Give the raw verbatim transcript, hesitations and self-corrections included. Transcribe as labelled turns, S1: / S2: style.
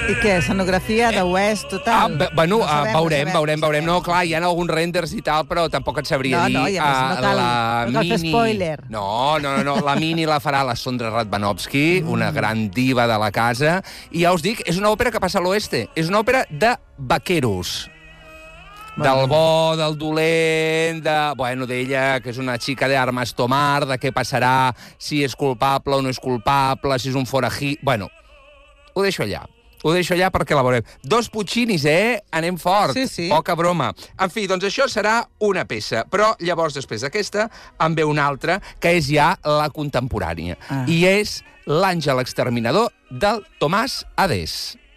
S1: I què, escenografia de West, total?
S2: Ah, be- bueno,
S1: No sabem,
S2: uh, veurem,
S1: no sabem,
S2: veurem,
S1: no
S2: veurem.
S1: sabem.
S2: No, clar, hi ha alguns renders i tal, però tampoc et sabria
S1: No,
S2: dir.
S1: no, i a més no
S2: uh,
S1: cal-
S2: la
S1: no cal fer
S2: mini...
S1: spoiler.
S2: No, no, no, no, la mini la farà la Sondra Radvanovsky,
S1: Mm.
S2: una gran diva de la casa, i ja us dic, és una òpera que passa a l'oeste, és una òpera de vaqueros. Del bo, del dolent, de, bueno, d'ella, que és una xica de armes tomar, de què passarà, si és culpable o no és culpable, si és un forají... Bueno, ho deixo allà. Ho deixo allà perquè la veurem. Dos Puccinis, eh? Anem fort.
S1: Sí, sí.
S2: Poca broma. En fi, doncs això serà una peça. Però llavors, després d'aquesta, en ve una altra, que és ja la contemporània.
S1: Ah.
S2: I és l'Àngel Exterminador del Tomàs Adés.